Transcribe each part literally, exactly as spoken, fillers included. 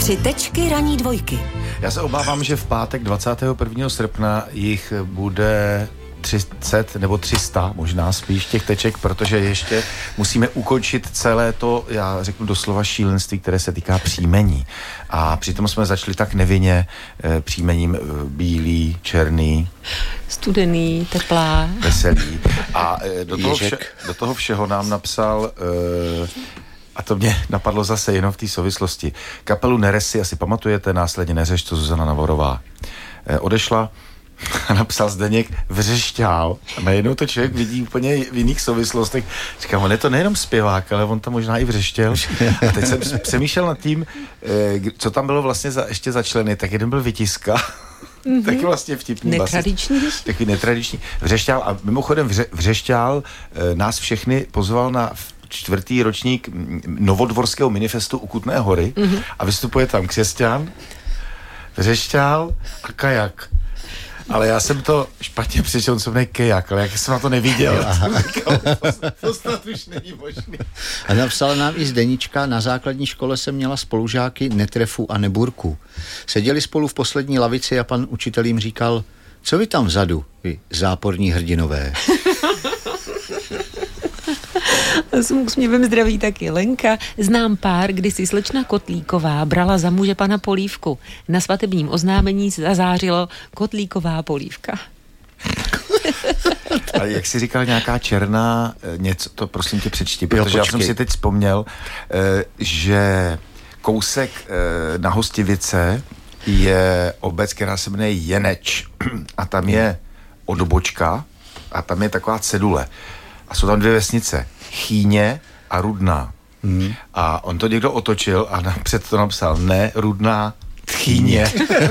Tři tečky ranní dvojky. Já se obávám, že v pátek dvacátého prvního srpna jich bude třicet nebo tři sta, možná spíš těch teček, protože ještě musíme ukončit celé to, já řeknu doslova šílenství, které se týká příjmení. A přitom jsme začali tak nevinně e, příjmením e, bílý, černý, studený, teplá, veselý. A e, do, toho vše, do toho všeho nám napsal... E, A to mě napadlo zase jenom v té souvislosti. Kapelu Neres si asi pamatujete, následně Neřeš, co Zuzana Navorová e, odešla a napsal Zdeněk vřešťál. A najednou to člověk vidí úplně v jiných souvislostech. Říkám, on je to nejenom zpěvák, ale on tam možná i vřeštěl. A teď jsem přemýšlel nad tím, e, co tam bylo vlastně za, ještě za členy. Tak jeden byl Vytiska. Mm-hmm. Taky vlastně vtipný netradiční. Basist. Taky netradiční. Vřešťál. A mimochodem vře, vřešťál e, nás všechny pozval na čtvrtý ročník Novodvorského minifestu u Kutné Hory mm-hmm. a vystupuje tam Křesťan, Vřešťál a Kajak. Ale já jsem to špatně přečel, on se jmenuje Kejak, ale jak jsem na to neviděl, říkal, to, to snad už není možný. A napsala nám i Zdenička, na základní škole jsem měla spolužáky Netrefu a Neburku. Seděli spolu v poslední lavici a pan učitel jim říkal, co vy tam vzadu, vy záporní hrdinové. S úsměvem zdraví taky Lenka. Znám pár, kdy si slečna Kotlíková brala za muže pana Polívku. Na svatebním oznámení zazářilo Kotlíková Polívka. A jak jsi říkal, nějaká černá něco, to prosím tě přečti, protože jo, já jsem si teď vzpomněl, že kousek na Hostivice je obec, která se jmenuje Jeneč a tam je odbočka a tam je taková cedule. A jsou tam dvě vesnice, Chýně a Rudná. Hmm. A on to někdo otočil a napřed to napsal, ne Rudná, Chýně.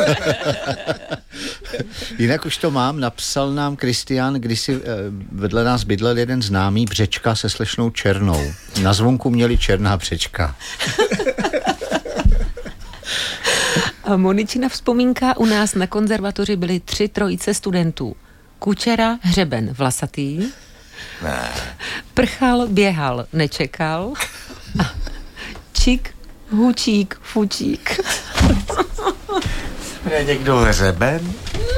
Jinak už to mám, napsal nám Kristián, když si vedle nás bydlel jeden známý Břečka se slečnou Černou. Na zvonku měli Černá Břečka. A Moničina vzpomínka, u nás na konzervatoři byly tři trojice studentů. Kučera, Hřeben, Vlasatý. Ne. Prchal, běhal, nečekal. A čik, hučík, fučík. Je někdo Hřeben?